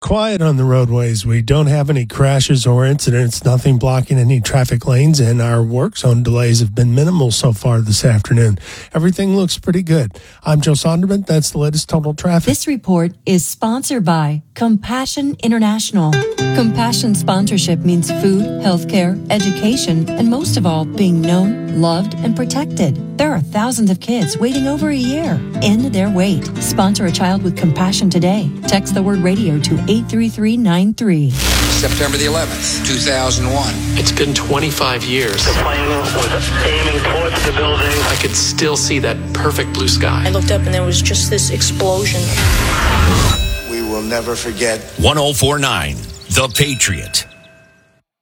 quiet on the roadways. We don't have any crashes or incidents, nothing blocking any traffic lanes, and our work zone delays have been minimal so far this afternoon. Everything looks pretty good. I'm Joe Sonderman. That's the latest total traffic. This report is sponsored by Compassion International. Compassion sponsorship means food, healthcare, education, and most of all, being known, loved, and protected. There are thousands of kids waiting over a year. End their wait. Sponsor a child with compassion today. Text the word radio to 83393. September the 11th, 2001. It's been 25 years. The plane was aiming towards the building. I could still see that perfect blue sky. I looked up and there was just this explosion. We will never forget. 1049, The Patriot.